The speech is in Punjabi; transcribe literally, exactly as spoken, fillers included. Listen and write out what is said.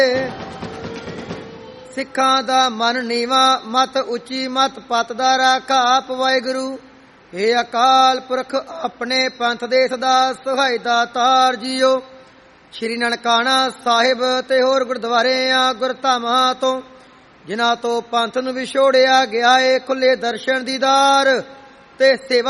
ਸਿੱਖਾਂ ਦਾ ਮਨ ਨੀਵਾ, ਮਤ ਉੱਚੀ ਮਤ ਪਤ ਦਾ ਰਾਖਾ ਆਪ ਵਾਹਿਗੁਰੂ। ਏ ਅਕਾਲ ਪੁਰਖ ਆਪਣੇ ਪੰਥ ਦੇ ਸਦਾ ਸਹਾਈ ਦਾਤਾਰ ਜੀਓ। ਸ਼੍ਰੀ ਨਨਕਾਣਾ ਸਾਹਿਬ ਤੇ ਹੋਰ ਗੁਰਦੁਆਰਿਆਂ ਗੁਰਧਾਮਾਂ ਤੋਂ ਜਿਨ੍ਹਾਂ ਤੋਂ ਪੰਥ ਨੂੰ ਵਿਛੋੜਿਆ ਗਿਆ ਏ, ਖੁੱਲੇ ਦਰਸ਼ਨ ਦੀਦਾਰ ਤੇ ਸੇਵਾ